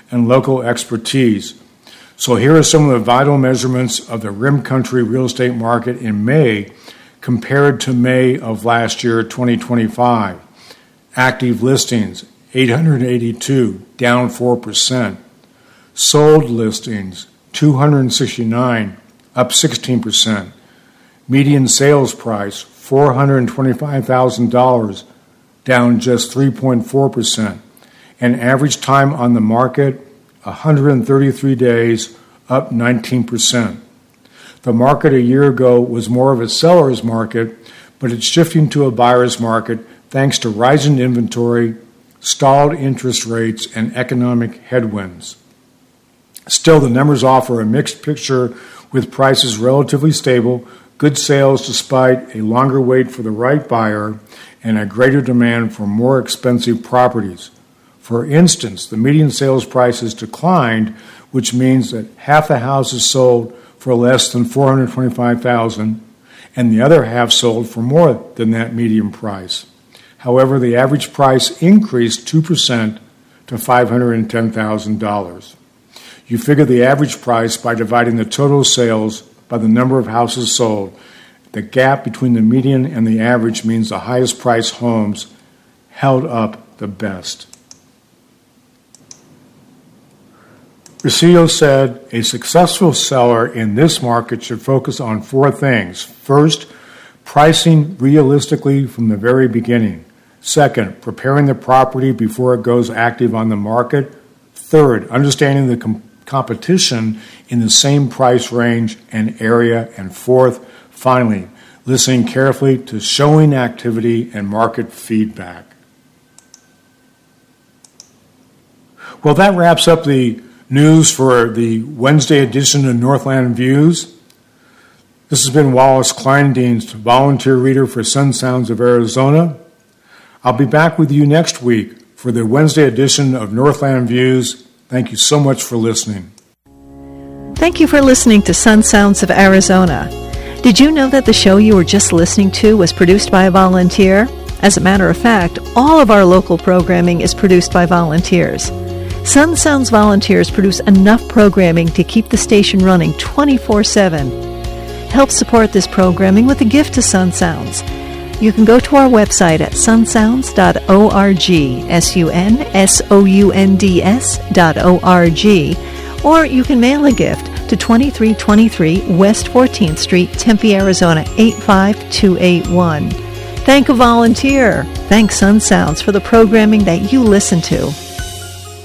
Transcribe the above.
and local expertise. So here are some of the vital measurements of the Rim Country real estate market in May compared to May of last year, 2025. Active listings, 882, down 4%. Sold listings, 269, up 16%. Median sales price, $425,000, down just 3.4%. And average time on the market, 133 days, up 19%. The market a year ago was more of a seller's market, but it's shifting to a buyer's market thanks to rising inventory, stalled interest rates, and economic headwinds. Still, the numbers offer a mixed picture with prices relatively stable, good sales despite a longer wait for the right buyer, and a greater demand for more expensive properties. For instance, the median sales prices declined, which means that half the houses sold for less than $425,000, and the other half sold for more than that median price. However, the average price increased 2% to $510,000. You figure the average price by dividing the total sales by the number of houses sold. The gap between the median and the average means the highest priced homes held up the best. Rosillo said, a successful seller in this market should focus on four things. First, pricing realistically from the very beginning. Second, preparing the property before it goes active on the market. Third, understanding the competition in the same price range and area. And fourth, finally, listening carefully to showing activity and market feedback. Well, that wraps up the news for the Wednesday edition of Northland Views. This has been Wallace Kleindienst, volunteer reader for Sun Sounds of Arizona. I'll be back with you next week for the Wednesday edition of Northland Views. Thank you so much for listening. Thank you for listening to Sun Sounds of Arizona. Did you know that the show you were just listening to was produced by a volunteer? As a matter of fact, all of our local programming is produced by volunteers. Sun Sounds volunteers produce enough programming to keep the station running 24/7. Help support this programming with a gift to Sun Sounds. You can go to our website at sunsounds.org, sunsounds.org, or you can mail a gift to 2323 West 14th Street, Tempe, Arizona 85281. Thank a volunteer. Thank Sun Sounds for the programming that you listen to.